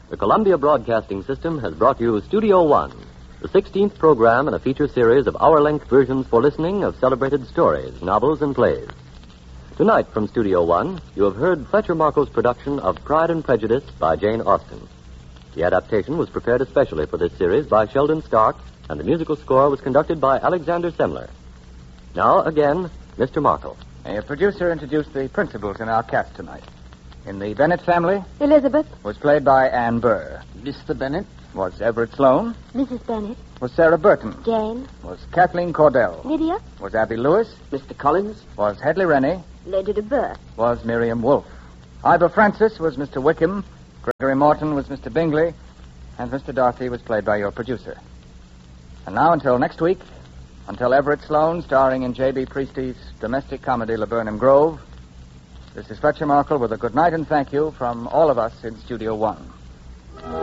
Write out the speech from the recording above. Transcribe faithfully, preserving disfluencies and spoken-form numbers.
The Columbia Broadcasting System has brought you Studio One, the sixteenth program in a feature series of hour-length versions for listening of celebrated stories, novels, and plays. Tonight from Studio One, you have heard Fletcher Marco's production of Pride and Prejudice by Jane Austen. The adaptation was prepared especially for this series by Sheldon Stark, and the musical score was conducted by Alexander Semler. Now, again, Mister Marco. A producer introduced the principals in our cast tonight. In the Bennett family, Elizabeth. Was played by Anne Burr. Mister Bennett. Was Everett Sloane. Missus Bennett. Was Sarah Burton. Jane. Was Kathleen Cordell. Lydia. Was Abby Lewis. Mister Collins. Was Hedley Rennie. Lady de Burgh. Was Miriam Wolfe. Ivor Francis was Mister Wickham. Gregory Morton was Mister Bingley. And Mister Darcy was played by your producer. And now, until next week, until Everett Sloane, starring in J B. Priestley's domestic comedy, Laburnum Grove, this is Fletcher Markle with a good night and thank you from all of us in Studio One.